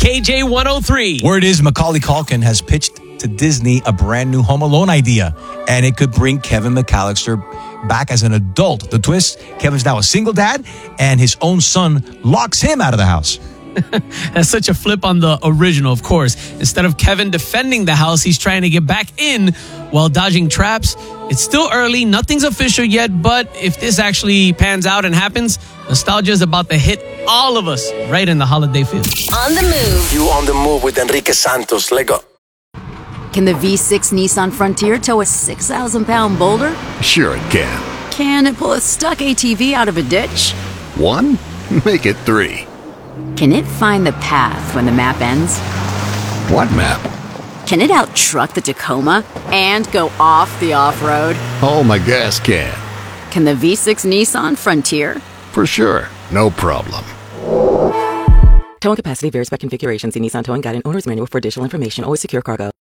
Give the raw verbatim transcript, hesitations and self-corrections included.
K J one oh three. Word is Macaulay Culkin has pitched to Disney a brand new Home Alone idea, and it could bring Kevin McAllister back as an adult. The twist, Kevin's now a single dad, and his own son locks him out of the house. That's such a flip on the original, of course. Instead of Kevin defending the house, he's trying to get back in while dodging traps. It's still early, nothing's official yet, but if this actually pans out and happens, nostalgia is about to hit all of us right in the holiday feel. On the move. You on the move with Enrique Santos. Let go. Can the V six Nissan Frontier tow a six thousand pound boulder? Sure it can. Can it pull a stuck A T V out of a ditch? One? Make it three. Can it find the path when the map ends? What map? Can it out-truck the Tacoma and go off the off-road? Oh, my gas can. Can the V six Nissan Frontier? For sure. No problem. Towing capacity varies by configuration. See Nissan Towing Guide and Owner's Manual for additional information. Always secure cargo.